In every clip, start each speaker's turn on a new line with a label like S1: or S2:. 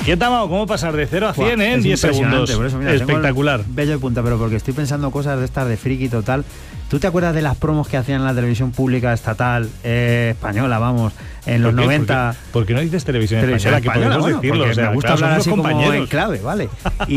S1: Ketama, ¿cómo pasar de 0 a 100 en 10 segundos?
S2: Por eso, mira,
S1: espectacular.
S2: Bello de punta, pero porque estoy pensando cosas de estas de friki total. ¿Tú te acuerdas de las promos que hacían en la televisión pública estatal, española, vamos, en los 90?
S1: ¿Por qué no dices televisión española? Que podemos decirlo.
S2: O sea, me gusta hablar así como en clave, ¿vale?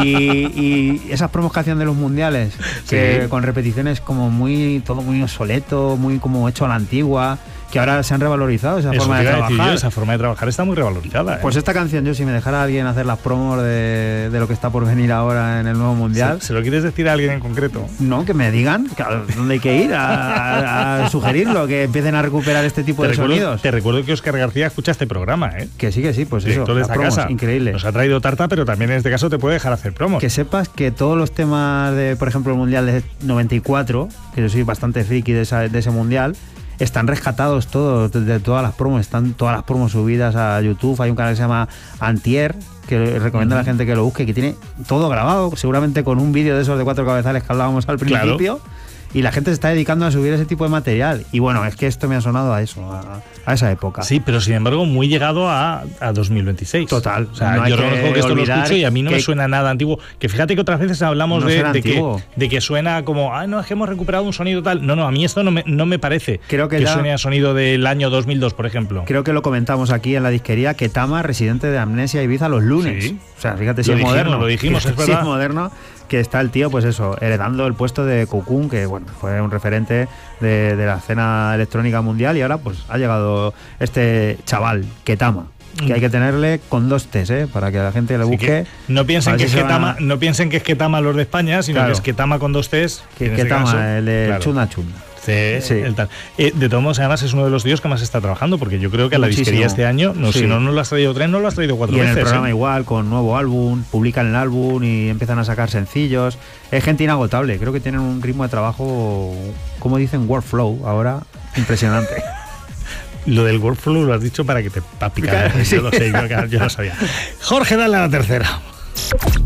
S2: Y esas promos que hacían de los mundiales, que con repeticiones como todo muy obsoleto, muy como hecho a la antigua, que ahora se han revalorizado esa forma de trabajar.
S1: Esa forma de trabajar está muy revalorizada.
S2: Pues esta canción, yo si me dejara alguien hacer las promos de lo que está por venir ahora en el nuevo mundial.
S1: ¿Se lo quieres decir a alguien en concreto?
S2: No, que me digan dónde hay que ir a sugerirlo, que empiecen a recuperar este tipo de sonidos.
S1: Te recuerdo que Óscar García escucha este programa, ¿eh?
S2: Que sí, pues
S1: director
S2: eso.
S1: De esta casa.
S2: Increíble.
S1: Nos ha traído tarta, pero también en este caso te puede dejar hacer promos.
S2: Que sepas que todos los temas de, por ejemplo, el mundial de 94, que yo soy bastante friki de ese mundial, están rescatados todos, de todas las promos, están todas las promos subidas a YouTube. Hay un canal que se llama Antier, que recomiendo a la gente que lo busque, que tiene todo grabado, seguramente con un vídeo de esos de 4 cabezales que hablábamos al principio. Claro. Y la gente se está dedicando a subir ese tipo de material. Y bueno, es que esto me ha sonado a eso, a esa época.
S1: Sí, pero sin embargo muy llegado a 2026.
S2: Total.
S1: O sea, yo reconozco que esto lo escucho y a mí no me suena nada antiguo. Que fíjate que otras veces hablamos de que suena como, no, es que hemos recuperado un sonido tal. No, a mí esto no me parece que suene a sonido del año 2002, por ejemplo.
S2: Creo que lo comentamos aquí en la disquería, Ketama, residente de Amnesia Ibiza los lunes. Sí. O sea, fíjate si es moderno.
S1: Lo dijimos, es verdad.
S2: Si es moderno. Que está el tío, pues eso, heredando el puesto de Cocoon, que bueno, fue un referente de la escena electrónica mundial, y ahora pues ha llegado este chaval, Ketama, que hay que tenerle con 2 T's, para que la gente le busque.
S1: No piensen que es Ketama, no piensen que es Ketama los de España, sino que es Ketama con 2 T's.
S2: Ketama, el de Chunda Chunda.
S1: Sí. El tal. De todos modos, además es uno de los tíos que más está trabajando, porque yo creo que a la disquería este año, si no lo has traído 3, no lo has traído 4 veces.
S2: Y en el programa igual, con nuevo álbum, publican el álbum y empiezan a sacar sencillos. Es gente inagotable, creo que tienen un ritmo de trabajo, como dicen, workflow, ahora, impresionante.
S1: Lo del workflow lo has dicho para picar. Sí. Yo lo sé, yo lo sabía. Jorge, dale a la tercera.